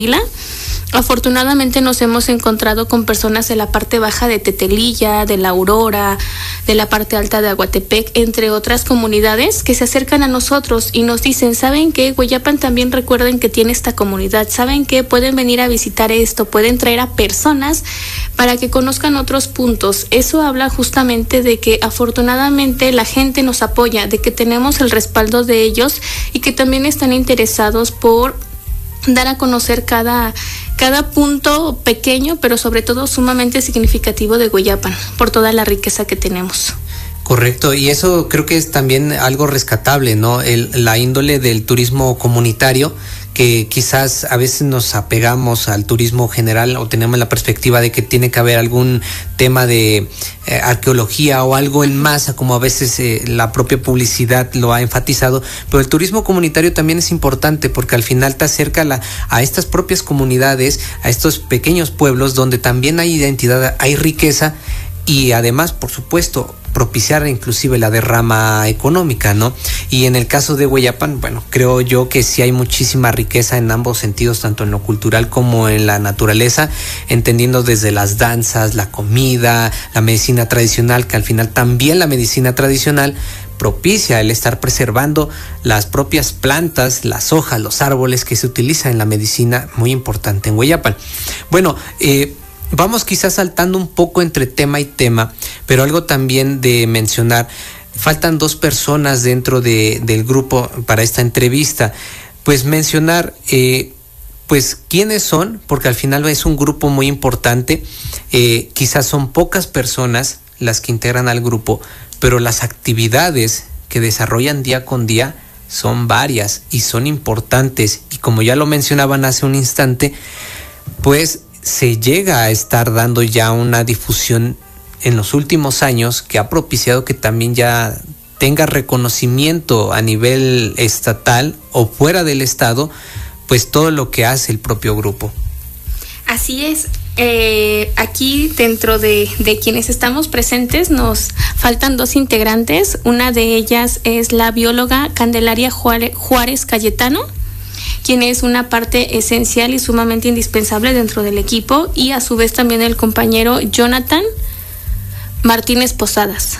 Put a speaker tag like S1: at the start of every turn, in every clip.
S1: Afortunadamente nos hemos encontrado con personas de la parte baja de Tetelilla, de La Aurora, de la parte alta de Aguatepec, entre otras comunidades que se acercan a nosotros y nos dicen, ¿saben qué? Hueyapan también recuerden que tiene esta comunidad, ¿saben qué? Pueden venir a visitar esto, pueden traer a personas para que conozcan otros puntos. Eso habla justamente de que afortunadamente la gente nos apoya, de que tenemos el respaldo de ellos y que también están interesados por dar a conocer cada punto pequeño, pero sobre todo sumamente significativo de Hueyapan, por toda la riqueza que tenemos.
S2: Correcto, y eso creo que es también algo rescatable, ¿no? La índole del turismo comunitario, que quizás a veces nos apegamos al turismo general o tenemos la perspectiva de que tiene que haber algún tema de arqueología o algo en masa, como a veces la propia publicidad lo ha enfatizado, pero el turismo comunitario también es importante porque al final te acerca a estas propias comunidades, a estos pequeños pueblos donde también hay identidad, hay riqueza y además, por supuesto, propiciar inclusive la derrama económica, ¿no? Y en el caso de Hueyapan, bueno, creo yo que sí hay muchísima riqueza en ambos sentidos, tanto en lo cultural como en la naturaleza, entendiendo desde las danzas, la comida, la medicina tradicional, que al final también la medicina tradicional propicia el estar preservando las propias plantas, las hojas, los árboles que se utilizan en la medicina, muy importante en Hueyapan. Bueno, vamos quizás saltando un poco entre tema y tema, pero algo también de mencionar, faltan 2 personas dentro del grupo para esta entrevista, pues mencionar pues quiénes son, porque al final es un grupo muy importante, quizás son pocas personas las que integran al grupo, pero las actividades que desarrollan día con día son varias y son importantes, y como ya lo mencionaban hace un instante, pues se llega a estar dando ya una difusión en los últimos años que ha propiciado que también ya tenga reconocimiento a nivel estatal o fuera del estado, pues todo lo que hace el propio grupo.
S1: Así es. Aquí dentro de quienes estamos presentes nos faltan 2 integrantes. Una de ellas es la bióloga Candelaria Juárez Cayetano, quien es una parte esencial y sumamente indispensable dentro del equipo, y a su vez también el compañero Jonathan Martínez Posadas.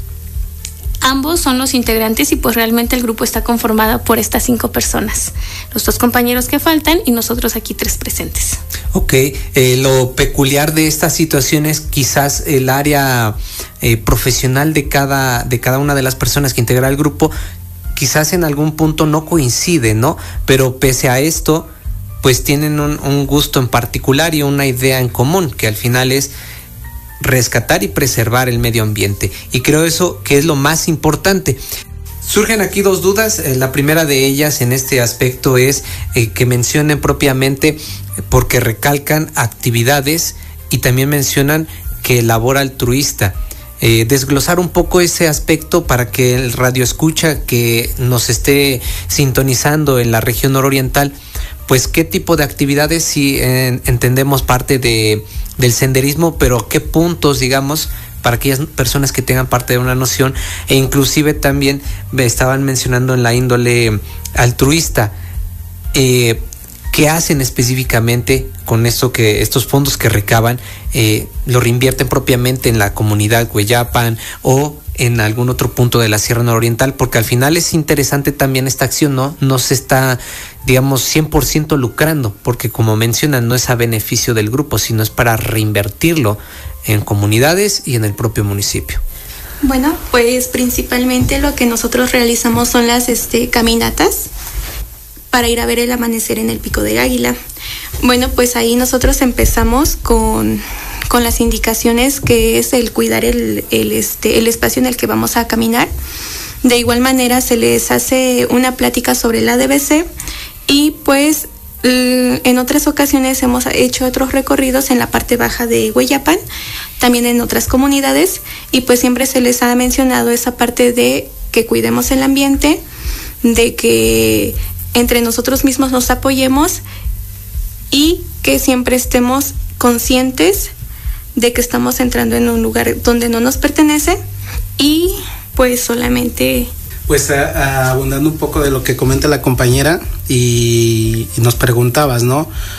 S1: Ambos son los integrantes y pues realmente el grupo está conformado por estas 5 personas, los 2 compañeros que faltan y nosotros aquí 3 presentes.
S2: Ok, lo peculiar de esta situación es quizás el área profesional de cada una de las personas que integra el grupo. Quizás en algún punto no coincide, ¿no? Pero pese a esto, pues tienen un gusto en particular y una idea en común, que al final es rescatar y preservar el medio ambiente. Y creo eso que es lo más importante. Surgen aquí 2 dudas. La primera de ellas en este aspecto es que mencionen propiamente, porque recalcan actividades y también mencionan que labor altruista. Desglosar un poco ese aspecto para que el radioescucha que nos esté sintonizando en la región nororiental, pues qué tipo de actividades, si entendemos parte del senderismo, pero qué puntos, digamos, para aquellas personas que tengan parte de una noción, e inclusive también me estaban mencionando en la índole altruista, ¿qué hacen específicamente con esto, que estos fondos que recaban lo reinvierten propiamente en la comunidad Hueyapan o en algún otro punto de la Sierra Nororiental? Porque al final es interesante también esta acción, no se está, digamos, 100% lucrando, porque como mencionan, no es a beneficio del grupo, sino es para reinvertirlo en comunidades y en el propio municipio.
S3: Bueno, pues principalmente lo que nosotros realizamos son las caminatas para ir a ver el amanecer en el Pico del Águila. Bueno, pues ahí nosotros empezamos con las indicaciones, que es el cuidar el espacio en el que vamos a caminar. De igual manera se les hace una plática sobre el ADBC y pues en otras ocasiones hemos hecho otros recorridos en la parte baja de Hueyapan, también en otras comunidades, y pues siempre se les ha mencionado esa parte de que cuidemos el ambiente, de que entre nosotros mismos nos apoyemos y que siempre estemos conscientes de que estamos entrando en un lugar donde no nos pertenece, y pues solamente...
S4: Pues abundando un poco de lo que comenta la compañera y nos preguntabas, ¿no?